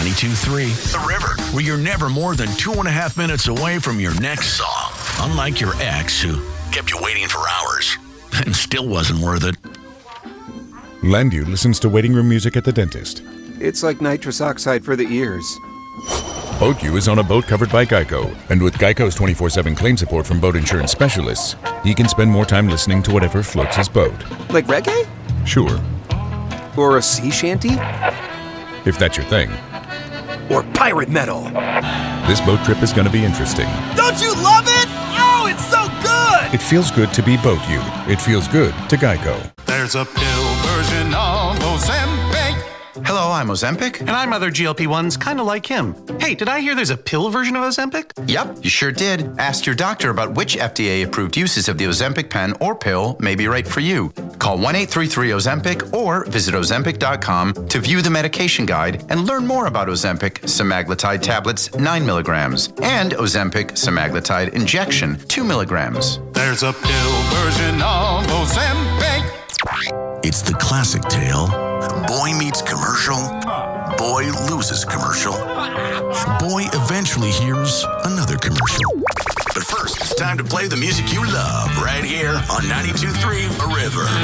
92.3 The River, where you're never more than 2.5 minutes away from your next song. Unlike your ex, who kept you waiting for hours and still wasn't worth it. Landu listens to waiting room music at the dentist. It's like nitrous oxide for the ears. BoatU is on a boat covered by Geico, and with Geico's 24/7 claim support from boat insurance specialists, he can spend more time listening to whatever floats his boat. Like reggae? Sure, Or a sea shanty? if that's your thing. Or pirate metal? This boat trip is going to be interesting. Don't you love it? Oh, it's so good! It feels good to be BoatU. It feels good to Geico. There's a pill version of Ozempic. Hello, I'm Ozempic. And I'm other GLP-1s kind of like him. Hey, did I hear there's a pill version of Ozempic? Yep, you sure did. Ask your doctor about which FDA-approved uses of the Ozempic pen or pill may be right for you. Call 1-833-OZEMPIC or visit Ozempic.com to view the medication guide and learn more about Ozempic semaglutide tablets 9 milligrams and Ozempic semaglutide injection 2 milligrams. There's a pill version of Ozempic. It's the classic tale. Boy meets commercial. Boy loses commercial. Boy eventually hears another commercial. But first, it's time to play the music you love right here on 92.3 The River.